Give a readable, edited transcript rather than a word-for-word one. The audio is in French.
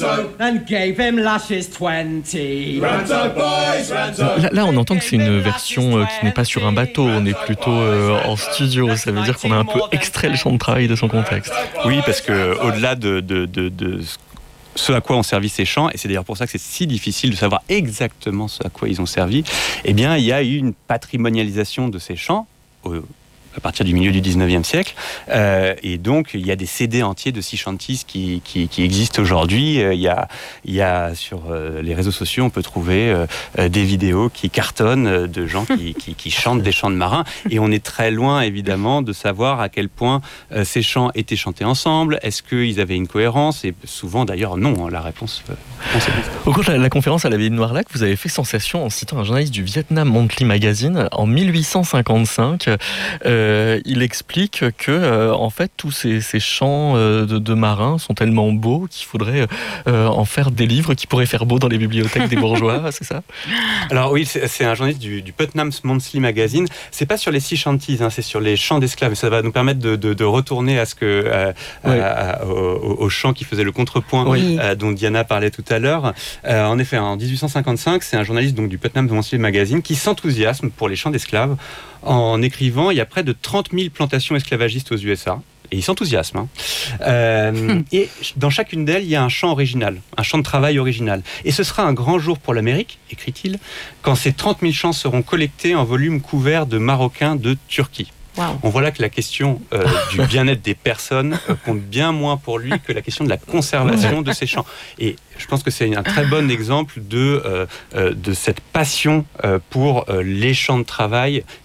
Ranto, and gave him lashes 20. Ranto boys, Ranto. Là, on entend que c'est une version qui n'est pas sur un bateau, on est plutôt en studio. Ça veut dire qu'on a un peu extrait le champ de travail de son contexte. Oui, parce que au-delà de ce à quoi ont servi ces chants, et c'est d'ailleurs pour ça que c'est si difficile de savoir exactement ce à quoi ils ont servi, eh bien, il y a eu une patrimonialisation de ces chants à partir du milieu du 19e siècle. Et donc, il y a des CD entiers de sea shanties qui existent aujourd'hui. Il y a sur les réseaux sociaux, on peut trouver des vidéos qui cartonnent de gens qui chantent des chants de marins. Et on est très loin, évidemment, de savoir à quel point ces chants étaient chantés ensemble. Est-ce qu'ils avaient une cohérence ? Et souvent, d'ailleurs, non. La réponse, on sait pas. Au cours de la conférence à la Ville Noirlac, vous avez fait sensation en citant un journaliste du Vietnam Monthly Magazine en 1855. Il explique que en fait tous ces chants de marins sont tellement beaux qu'il faudrait en faire des livres qui pourraient faire beau dans les bibliothèques des bourgeois, c'est ça ? Alors oui, c'est un journaliste du Putnam Monthly Magazine. C'est pas sur les sea shanties, c'est sur les chants d'esclaves. Ça va nous permettre de retourner à ce que au chant qui faisait le contrepoint, dont Diana parlait tout à l'heure. En effet, en 1855, c'est un journaliste donc du Putnam Monthly Magazine qui s'enthousiasme pour les chants d'esclaves en écrivant, il y a près de 30 000 plantations esclavagistes aux USA. Et il s'enthousiasme. Et dans chacune d'elles, il y a un chant original, un chant de travail original. Et ce sera un grand jour pour l'Amérique, écrit-il, quand ces 30 000 chants seront collectés en volume couvert de Marocains de Turquie. Wow. On voit là que la question du bien-être des personnes compte bien moins pour lui que la question de la conservation de ces chants. Et je pense que c'est un très bon exemple de cette passion pour les champs de travail